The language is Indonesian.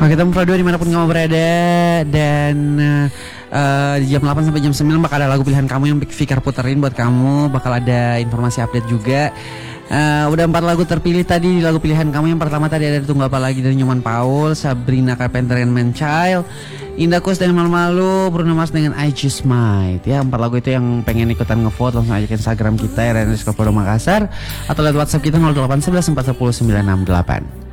Oke, ketemu Pro 2 dimanapun kamu berada. Dan di jam 8 sampai jam 9 bakal ada lagu pilihan kamu yang Fikar puterin buat kamu. Bakal ada informasi update juga. Udah 4 lagu terpilih tadi di lagu pilihan kamu. Yang pertama tadi ada Tunggu Apa Lagi dari Nyoman Paul, Sabrina Carpenter and Man Child, Indah Kus dengan Malu-Malu, Bruno Mars dengan I Just Might. Ya, 4 lagu itu yang pengen ikutan ngevote langsung aja ke Instagram kita RN_Makassar atau lewat WhatsApp kita 0811 410 968.